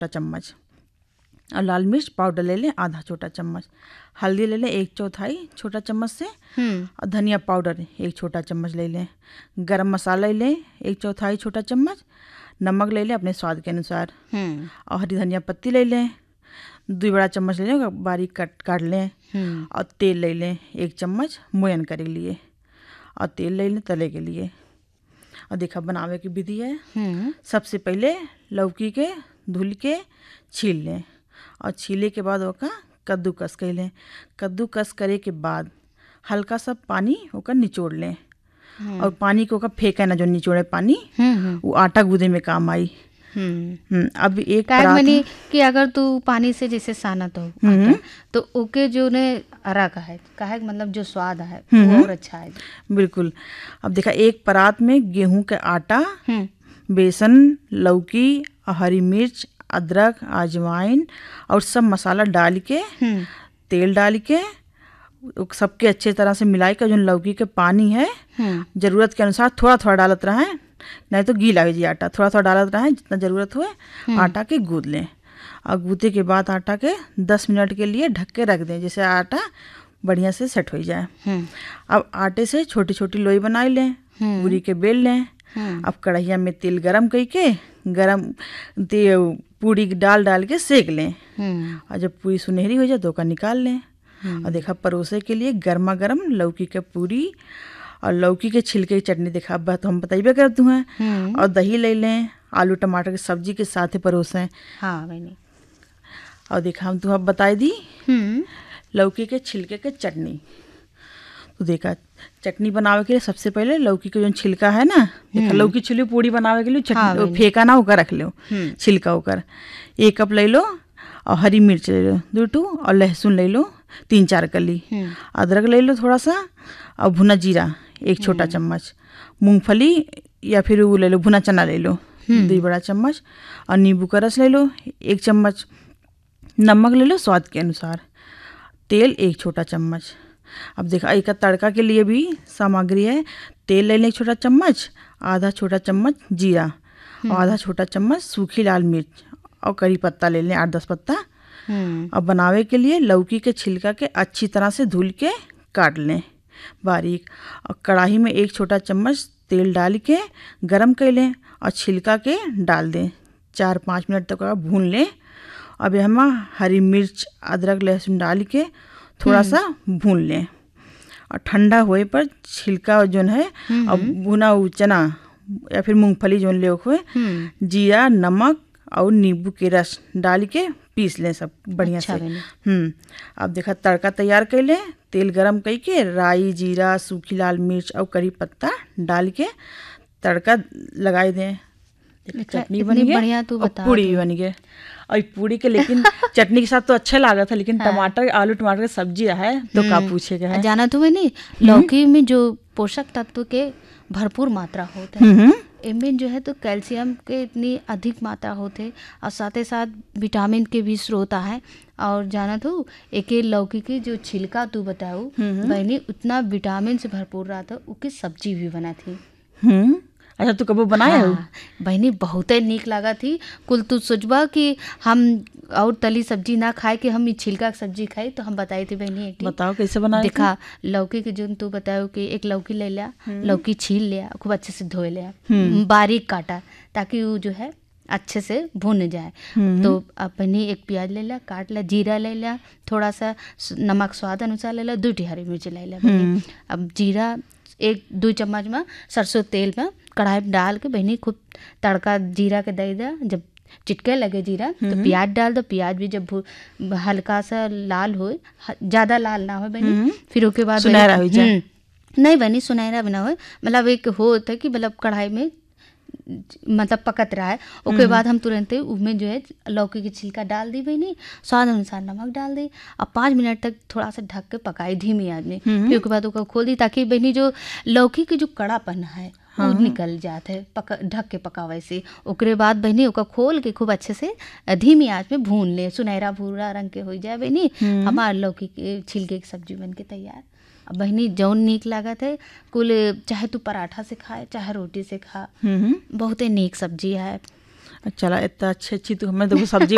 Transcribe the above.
चम्मच, और लाल मिर्च पाउडर ले लें आधा छोटा चम्मच, हल्दी ले लें 1/4 छोटा चम्मच से, और धनिया पाउडर 1 छोटा चम्मच ले लें, गरम मसाला ले लें 1/4 छोटा चम्मच, नमक ले लें अपने स्वाद के अनुसार, और हरी धनिया पत्ती ले लें 2 बड़ा चम्मच ले लें, बारीक काट लें, और तेल ले लें 1 चम्मच मोयन करे के लिए, और तेल ले लें तले के लिए। और देखा बनावे की विधि है। सबसे पहले लौकी के धुल के छील लें, और छीले के बाद ओका कद्दूकस कर लें। कद्दूकस करे के बाद हल्का सा पानी ओका निचोड़ लें, और पानी को ओका फेंके ना, जो निचोड़े पानी वो आटा गूंदे में काम आई। अब एक परात कि अगर तू पानी से जैसे सानत हो आटा, तो ओके जो ने हरा का है मतलब जो स्वाद है वो और अच्छा है। बिल्कुल। अब देखा एक परात में गेहूं का आटा, बेसन, लौकी, हरी मिर्च, अदरक, अजवाइन और सब मसाला डाल के तेल डाल के सबके अच्छे तरह से मिलाई कर, जो लौकी के पानी है जरूरत के अनुसार थोड़ा थोड़ा डालत रहे, नहीं तो गीला हो जाए आटा, थोड़ा थोड़ा डालत रहे, जितना ज़रूरत हो आटा के गूंद लें। और गूंदे के बाद आटा के 10 मिनट के लिए ढक के रख दें, जैसे आटा बढ़िया से सेट हो जाए। अब आटे से छोटी छोटी लोई बना लें, पूरी के बेल लें। अब कढ़ैया में तेल गरम करके पूरी डाल के सेक लें, और जब पूरी सुनहरी हो जाए तो का निकाल लें। और देखा परोसे के लिए गर्मा गर्म लौकी के पूरी और लौकी के छिलके की चटनी देखा तो हम बताइए कर दूँ हैं। और दही ले लें, आलू टमाटर की सब्जी के साथ परोसें। हाँ मैंने और देखा हम तुम्हें बताई दी लौकी के छिलके के चटनी। तो देखा चटनी बनावे के लिए सबसे पहले लौकी के जो छिलका है ना, देखा लौकी छिली पूरी बनावे के लिए चटनी फेंका ना होकर रख लो, छिलका होकर 1 कप ले लो, और हरी मिर्च ले लो 2 और लहसुन ले लो 3-4 कली, अदरक ले लो थोड़ा सा, और भुना जीरा 1 छोटा चम्मच, मूंगफली या फिर वो ले लो भुना चना ले लो 2 बड़ा चम्मच, और नींबू का रस ले लो 1 चम्मच, नमक ले लो स्वाद के अनुसार, तेल 1 छोटा चम्मच। अब देखा एक तड़का के लिए भी सामग्री है। तेल ले लें 1 छोटा चम्मच, आधा छोटा चम्मच जीरा, और आधा छोटा चम्मच सूखी लाल मिर्च, और करी पत्ता ले लें 8-10 पत्ता। अब बनावे के लिए लौकी के छिलका के अच्छी तरह से धुल के काट लें बारीक, और कढ़ाई में 1 छोटा चम्मच तेल डाल के गरम कर लें, और छिलका के डाल दें, 4-5 मिनट तक भून लें। अब हम हरी मिर्च, अदरक, लहसुन डाल के थोड़ा सा भून लें, और ठंडा होए पर छिलका जो है और भुना चना या फिर मूंगफली जो ले हुए जीरा, नमक और नींबू के रस डाल के पीस लें सब बढ़िया से। अब देखा तड़का तैयार कर लें। तेल गरम करके राई, जीरा, सूखी लाल मिर्च और करी पत्ता डाल के तड़का लगाई दें। चटनी बन गई बढ़िया, तू बता, पूड़ी भी बन गई। और पूड़ी के लेकिन चटनी के साथ तो अच्छा लगा था, लेकिन टमाटर आलू टमाटर की सब्जी है तो का पूछेगा है। जाना तुम्हें नहीं, लौकी में जो पोषक तत्व के भरपूर मात्रा होते हैं, इनमें जो है तो कैल्शियम के इतनी अधिक मात्रा होते, और साथ ही साथ विटामिन के भी स्रोत है। और जाना तो एक लौकी की जो छिलका तू बताओ बहनी, उतना विटामिन से भरपूर रहा था, उसकी सब्जी भी बना थी। अच्छा तू कबो बनाया हो? बहनी बहुत नीक लगा थी। कुल तू सोचबा कि हम और तली सब्जी ना खाए कि हम छिलका सब्जी खाए, तो हम बताई थी बहनी एक बताओ कैसे बनाया। देखा लौकी के जो तू बताओ कि एक लौकी ले लिया, लौकी छील लिया, खूब अच्छे से धोए लिया, बारीक काटा ताकि वो जो है अच्छे से भुन जाए। तो अब बहनी एक प्याज ले लिया, काट लिया, जीरा ले लिया, थोड़ा सा नमक स्वाद अनुसार ले लिया, 2 हरी मिर्च ले लिया। अब जीरा 1-2 चम्मच में सरसों तेल में कढ़ाई में डाल के बहनी खूब तड़का जीरा के दे दिया। जब चिटके लगे जीरा तो प्याज डाल दो। प्याज भी जब हल्का सा लाल हो, ज़्यादा लाल ना हो बहनी, फिर उसके बाद सुनहरा हो जाए। नहीं बहनी सुनहरा बना हो, मतलब एक होता है कि मतलब कढ़ाई में मतलब पकत रहा है। उसके बाद हम तुरंत उसमें जो है लौकी की छिलका डाल दी बहनी, स्वाद अनुसार नमक डाल दी, और 5 मिनट तक थोड़ा सा ढक के पकाई धीमी आंच में। फिर उसके बाद उसको खोल दी ताकि बहनी जो लौकी की जो कड़ापन है वो निकल जाते है ढक के पकावे से। उसके बाद बहनी उसका खोल के खूब अच्छे से धीमी आंच में भून ले, सुनहरा भूरा रंग के हो जाए बहनी, हमारे लौकी के छिलके की सब्जी बन के तैयार। अब बहनी जौन नीक लागत है, कुल चाहे तू पराठा से खाए चाहे रोटी से खा, बहुत ही नीक सब्जी है। चला इतना अच्छी तू हमें तो सब्जी